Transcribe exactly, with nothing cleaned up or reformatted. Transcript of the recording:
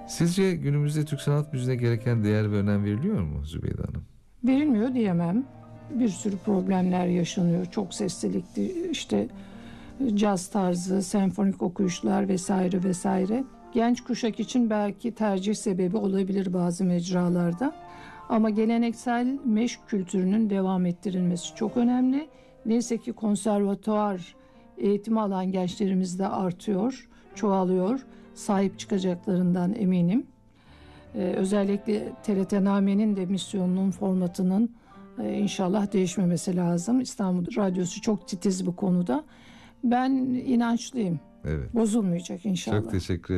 Sizce günümüzde Türk sanat müziğine gereken değer ve önem veriliyor mu Zübeyde Hanım? Verilmiyor diyemem. Bir sürü problemler yaşanıyor. Çok seslilikti, işte caz tarzı, senfonik okuyuşlar vesaire vesaire. Genç kuşak için belki tercih sebebi olabilir bazı mecralarda. Ama geleneksel meşk kültürünün devam ettirilmesi çok önemli. Neyse ki konservatuvar eğitimi alan gençlerimiz de artıyor, çoğalıyor. Sahip çıkacaklarından eminim. Ee, özellikle T R T Name'nin de misyonunun, formatının e, inşallah değişmemesi lazım. İstanbul Radyosu çok titiz bu konuda. Ben inançlıyım. Evet. Bozulmayacak inşallah. Çok teşekkür ederim.